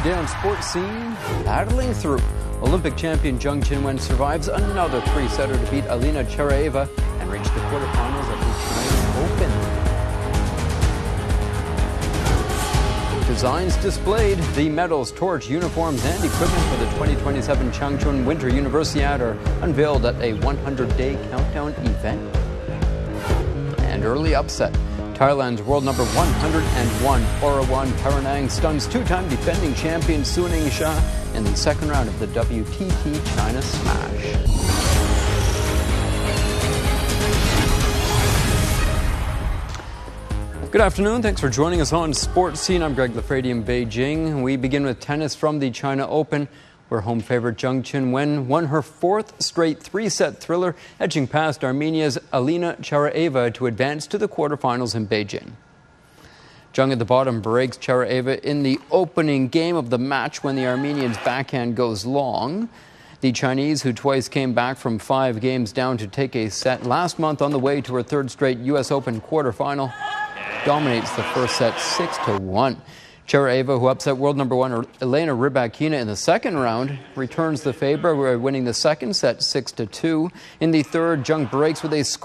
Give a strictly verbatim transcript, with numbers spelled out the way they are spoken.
today on Sports Scene, battling through. Olympic champion Zheng Qinwen survives another three-setter to beat Alina Cheraeva and reach the quarterfinals of the China Open. Designs displayed, the medals, torch, uniforms, and equipment for the twenty twenty-seven Changchun Winter Universiade are unveiled at a one hundred day countdown event. And early upset. Thailand's world number one hundred one, Orawan Paranang, stuns two-time defending champion Suning Shah in the second round of the W T T China Smash. Good afternoon. Thanks for joining us on Sports Scene. I'm Greg Lafredi in Beijing. We begin with tennis from the China Open, where home favorite Zheng Qinwen won her fourth straight three-set thriller, edging past Armenia's Alina Cheraeva to advance to the quarterfinals in Beijing. Zheng at the bottom breaks Cheraeva in the opening game of the match when the Armenian's backhand goes long. The Chinese, who twice came back from five games down to take a set last month on the way to her third straight U S Open quarterfinal, dominates the first set six to one. Cheraeva, who upset world number one Elena Rybakina in the second round, returns the favor by winning the second set six to two. In the third, Zheng breaks with a